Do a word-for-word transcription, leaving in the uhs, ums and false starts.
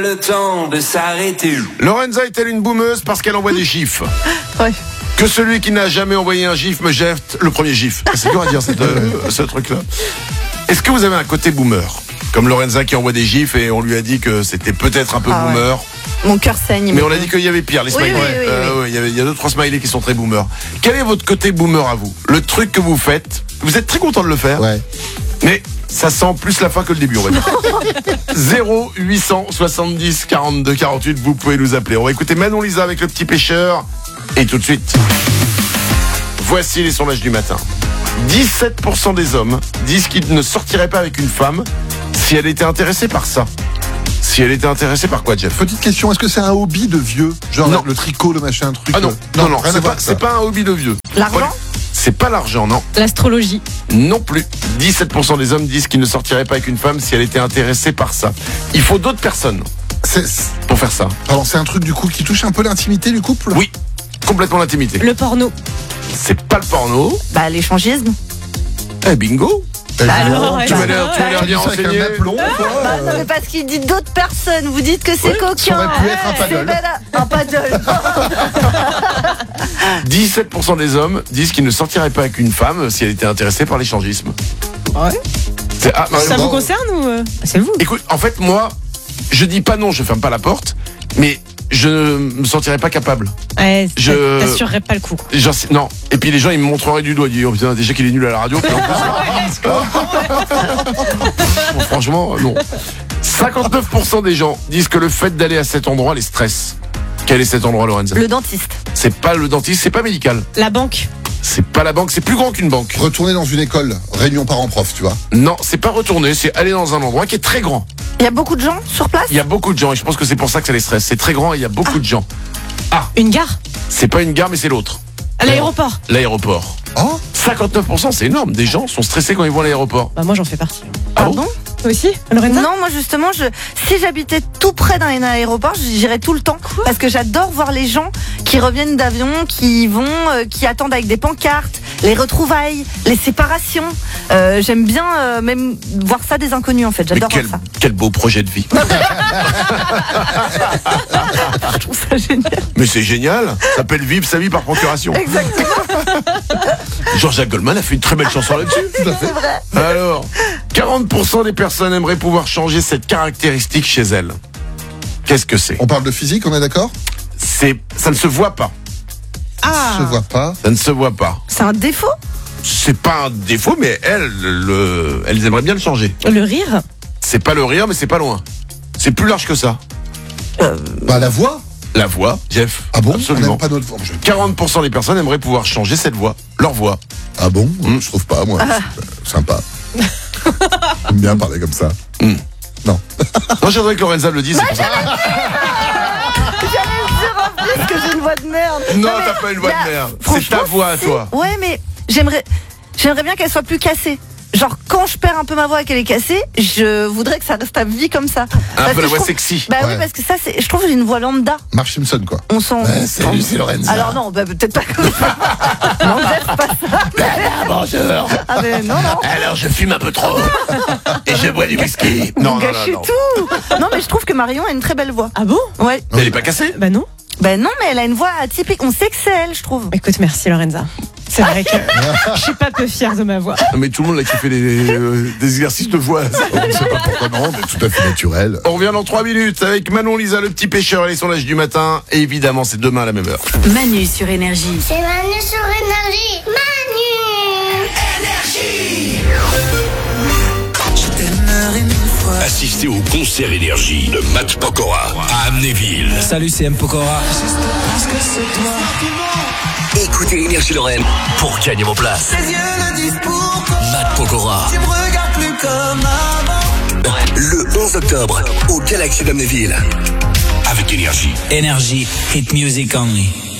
Le temps de s'arrêter. Lorenza est-elle une boumeuse parce qu'elle envoie des gifs? Ouais. Que celui qui n'a jamais envoyé un gif me jette le premier gif. C'est dur à dire cette, euh, ce truc-là. Est-ce que vous avez un côté boomer? Comme Lorenza qui envoie des gifs et on lui a dit que c'était peut-être un peu Ah boomer. ouais. Mon cœur saigne. Mais on a dit qu'il y avait pire, les Oui, smileys. oui, oui, Euh, oui. ouais, il y avait- il y a deux, trois smileys qui sont très boomer. Quel est votre côté boomer à vous? Le truc que vous faites, vous êtes très content de le faire. Ouais. Mais ça sent plus la fin que le début, on va dire. zéro huit cent soixante-dix quarante-deux quarante-huit, vous pouvez nous appeler. On va écouter Manon Lisa avec le petit pêcheur. Et tout de suite, voici les sondages du matin. dix-sept pour cent des hommes disent qu'ils ne sortiraient pas avec une femme si elle était intéressée par ça. Si elle était intéressée par quoi, Jeff? Petite question, est-ce que c'est un hobby de vieux? Genre Non. le tricot, le machin, un truc Ah non, euh, non, non, rien à c'est voir pas, avec ça. c'est pas un hobby de vieux. L'argent? C'est pas l'argent, non. L'astrologie. Non plus. dix-sept pour cent des hommes disent qu'ils ne sortiraient pas avec une femme si elle était intéressée par ça. Il faut d'autres personnes C'est, c'est- pour faire ça. pardon, c'est un truc du coup qui touche un peu l'intimité du couple? Oui, complètement l'intimité. Le porno. C'est pas le porno. Bah, l'échangisme. Eh, bingo. Eh, Bah, dis donc, alors, Tu bah, m'as l'air tu m'as l'air tu dis bien ça avec un renseigné. aplomb, quoi. Bah, non, mais parce qu'il dit d'autres personnes. Vous dites que c'est coquin. ça aurait pu être un paddle. C'est belle- Un paddle. dix-sept pour cent des hommes disent qu'ils ne sortiraient pas avec une femme si elle était intéressée par l'échangisme. Ouais. C'est- ah, Mario, Ça bon. vous concerne ou euh, c'est vous? écoute, en fait, moi, je dis pas non, je ferme pas la porte, mais je me sentirais pas capable. Ouais, Je- t'assurerais pas le coup. Genre, c'est- non. Et puis les gens, ils me montreraient du doigt. Ils disent, oh, putain, déjà qu'il est nul à la radio. Puis en plus, bon, franchement, non. cinquante-neuf pour cent des gens disent que le fait d'aller à cet endroit les stresse. Quel est cet endroit, Lorenza? Le dentiste. C'est pas le dentiste, c'est pas médical. La banque. C'est pas la banque, c'est plus grand qu'une banque. Retourner dans une école, réunion parents-prof, tu vois. Non, c'est pas retourner, c'est aller dans un endroit qui est très grand. Il y a beaucoup de gens sur place? Il y a beaucoup de gens et je pense que c'est pour ça que ça les stresse. C'est très grand et il y a beaucoup de gens. Une gare. C'est pas une gare, mais c'est l'autre. À l'aéroport. L'aéroport. Oh, cinquante-neuf pour cent, c'est énorme. Des gens sont stressés quand ils vont à l'aéroport. Bah moi j'en fais partie. Ah bon Pardon? Toi aussi, Lorenza? Non, moi justement, je, si j'habitais tout près d'un aéroport, j'irais tout le temps. Parce que j'adore voir les gens qui reviennent d'avion, qui vont, euh, qui attendent avec des pancartes, les retrouvailles, les séparations. Euh, J'aime bien euh, même voir ça des inconnus en fait. Mais J'adore quel, voir ça. quel beau projet de vie. Je trouve ça génial. Mais c'est génial. Ça s'appelle vivre sa vie par procuration. Exactement. Jean-Jacques Goldman a fait une très belle chanson là-dessus. tout à fait. Alors, quarante pour cent des personnes aimeraient pouvoir changer cette caractéristique chez elles. Qu'est-ce que c'est? On parle de physique, on est d'accord? C'est, ça ne se voit pas. Ah. Je vois pas. Ça ne se voit pas. C'est un défaut? C'est pas un défaut, mais elles, le, elles aimeraient bien le changer. Le rire. C'est pas le rire, mais c'est pas loin. C'est plus large que ça. Bah la voix. La voix, Jeff. Ah bon? On Absolument. n'aime pas notre voix. Je- quarante pour cent des personnes aimeraient pouvoir changer cette voix, leur voix. Ah bon? Hmm. Je trouve pas, moi. C'est sympa. J'aime bien parler comme ça. Hmm. Non. Non, j'aimerais que Lorenza le dise. c'est pour ça. Parce que j'ai une voix de merde. Non, mais t'as pas une voix y a- de merde. C'est franchement, ta voix à si. toi. Ouais, mais j'aimerais, j'aimerais bien qu'elle soit plus cassée. Genre, quand je perds un peu ma voix et qu'elle est cassée, je voudrais que ça reste à vie comme ça. Un Parce peu que la je voix trouve- sexy. Bah oui, Ouais. parce que ça, c'est, je trouve que j'ai une voix lambda. Marge Simpson, quoi. On sent. Ouais, salut, c'est Lorenza. Alors non, bah, peut-être pas comme ça. Non, peut-être pas ça. Bonjour. Ah ben non, non. Alors, je fume un peu trop. Et je bois du whisky. Vous Non, non, gâchez non, non. tout. Non, mais je trouve que Marion a une très belle voix. Ah bon? Ouais. Mais elle est pas cassée? Bah non. Ben non, mais elle a une voix atypique. On sait que c'est elle, je trouve. Écoute, merci Lorenza. C'est vrai que je suis pas peu fière de ma voix. Non, mais tout le monde là qui fait des, euh, des exercices de voix. Je sais pas pourquoi non, mais tout à fait naturel. On revient dans trois minutes avec Manon Lisa, le petit pêcheur et les sondages du matin. Et évidemment, c'est demain à la même heure. Manu sur Énergie. C'est Manu sur Énergie. Manu. Assistez au concert Énergie de Matt Pokora à Amnéville. Salut, c'est M. Pokora. Écoutez Énergie Lorraine pour gagner vos places. Matt Pokora. Le onze octobre au Galaxy d'Amnéville. Avec Énergie. Énergie, hit music only.